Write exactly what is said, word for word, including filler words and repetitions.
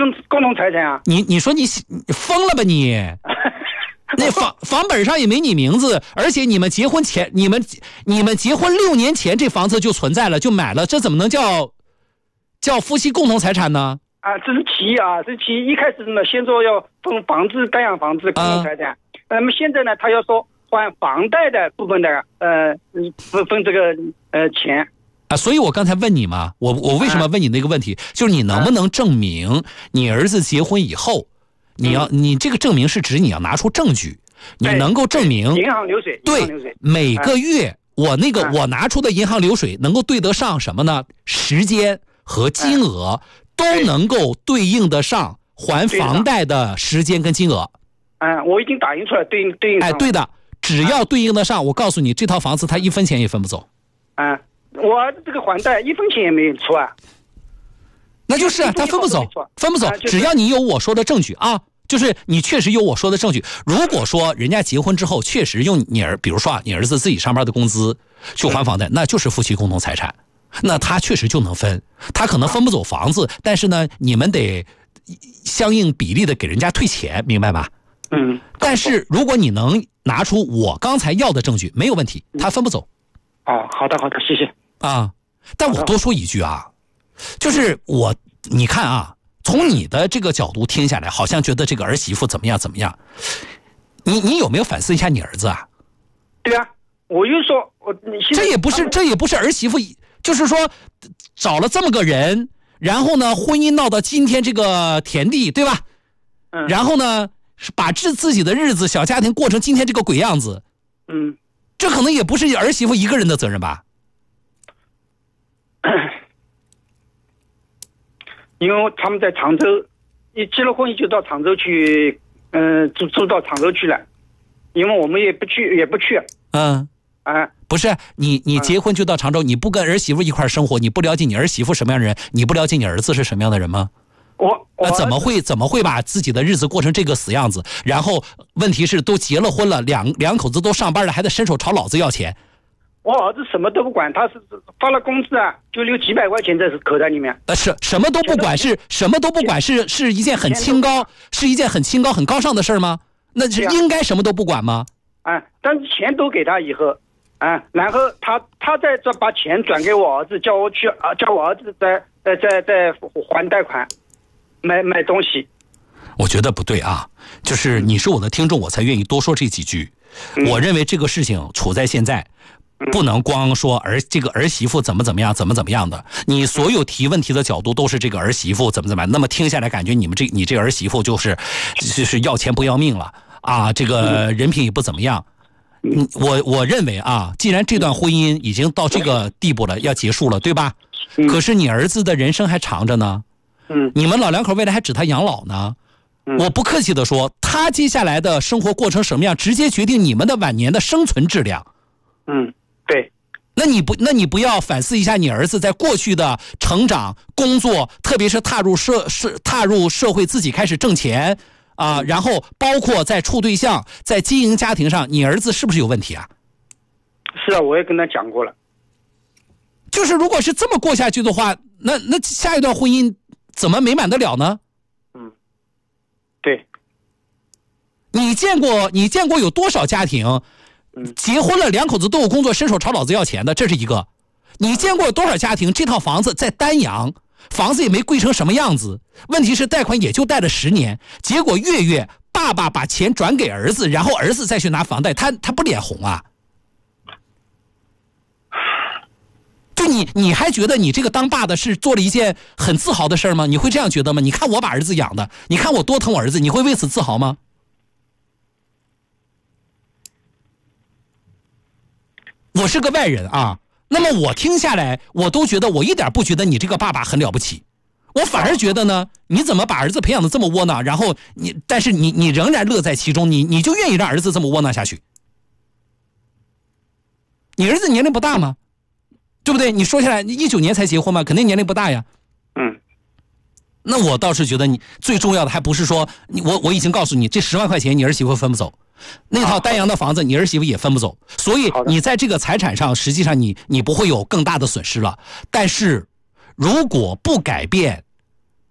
同共同财产啊。 你你说你你疯了吧你？那房房本上也没你名字，而且你们结婚前，你们你们结婚六年前这房子就存在了，就买了，这怎么能叫叫夫妻共同财产呢？ 啊，这是其一啊，这是其一。一开始呢，先说要分房子、单养房子共同财产，啊、那么现在呢，他要说还房贷的部分的呃分分这个呃钱。 啊，所以我刚才问你嘛，我我为什么问你那个问题，啊、就是你能不能证明你儿子结婚以后？你要，你这个证明是指你要拿出证据，你能够证明银行流水， 对，每个月我那个我拿出的银行流水能够对得上什么呢？时间和金额都能够对应得上还房贷的时间跟金额。 嗯，我已经打印出来，对应对应。 哎，对的，只要对应得上，我告诉你，这套房子他一分钱也分不走。 嗯，我儿子这个还贷一分钱也没有出啊。 那就是他分不走，分不走，只要你有我说的证据啊。就是你确实有我说的证据。如果说人家结婚之后确实用你儿，比如说啊，你儿子自己上班的工资去还房贷，那就是夫妻共同财产，那他确实就能分。他可能分不走房子，但是呢，你们得相应比例的给人家退钱，明白吧？ 嗯。 但是如果你能拿出我刚才要的证据，没有问题，他分不走。 哦，好的好的，谢谢。 啊，但我多说一句啊，就是我，你看啊。从你的这个角度听下来，好像觉得这个儿媳妇怎么样怎么样，你你有没有反思一下你儿子啊？ 对啊，我就说我这也不是这也不是儿媳妇，就是说找了这么个人，然后呢婚姻闹到今天这个田地，对吧？ 嗯。 然后呢把自自己的日子小家庭过成今天这个鬼样子， 嗯， 这可能也不是儿媳妇一个人的责任吧？ 因为他们在常州，一结了婚就到常州去，嗯、呃，住住到常州去了，因为我们也不去，也不去。 嗯， 啊， 不是你，你结婚就到常州，你不跟儿媳妇一块生活，你不了解你儿媳妇什么样的人，你不了解你儿子是什么样的人吗？ 我那怎么会怎么会把自己的日子过成这个死样子？然后问题是都结了婚了，两两口子都上班了，还得伸手朝老子要钱。 我儿子什么都不管，他是发了工资啊，就留几百块钱在口袋里面。 呃，是什么都不管，是什么都不管，是是一件很清高，是一件很清高、很高尚的事吗？那是应该什么都不管吗？ 啊，但是钱都给他以后，啊，然后他他再再把钱转给我儿子，叫我去啊，叫我儿子再再再再还贷款，买买东西。 我觉得不对啊，就是你是我的听众，我才愿意多说这几句。 嗯、 我认为这个事情处在现在。不能光说儿这个儿媳妇怎么怎么样怎么怎么样的，你所有提问题的角度都是这个儿媳妇怎么怎么样，那么听下来感觉你们这你这个儿媳妇就是就是要钱不要命了啊，这个人品也不怎么样。嗯，我我认为啊，既然这段婚姻已经到这个地步了，要结束了，对吧？可是你儿子的人生还长着呢， 嗯， 你们老两口未来还指他养老呢。我不客气的说，他接下来的生活过成什么样，直接决定你们的晚年的生存质量。 嗯。对， 那你不，那你不要反思一下你儿子在过去的成长、工作，特别是踏入社社踏入社会，自己开始挣钱啊、呃，然后包括在处对象、在经营家庭上，你儿子是不是有问题啊？ 是啊，我也跟他讲过了。 就是如果是这么过下去的话，那那下一段婚姻怎么美满得了呢？ 嗯，对。 你见过你见过有多少家庭？结婚了，两口子都有工作，伸手朝老子要钱的，这是一个。你见过多少家庭？这套房子在丹阳，房子也没贵成什么样子，问题是贷款也就贷了十年，结果月月爸爸把钱转给儿子，然后儿子再去拿房贷，他他不脸红啊？就你你还觉得你这个当爸的是做了一件很自豪的事吗？你会这样觉得吗？你看我把儿子养的，你看我多疼我儿子，你会为此自豪吗？我是个外人啊，那么我听下来，我都觉得我一点不觉得你这个爸爸很了不起，我反而觉得呢，你怎么把儿子培养的这么窝囊，然后你，但是你你仍然乐在其中，你你就愿意让儿子这么窝囊下去？你儿子年龄不大吗？对不对？你说下来，一九年才结婚嘛，肯定年龄不大呀。 嗯。 那我倒是觉得你最重要的还不是说你我我已经告诉你，这十万块钱你儿媳妇分不走。那套丹阳的房子，你儿媳妇也分不走，所以你在这个财产上，实际上你你不会有更大的损失了。但是，如果不改变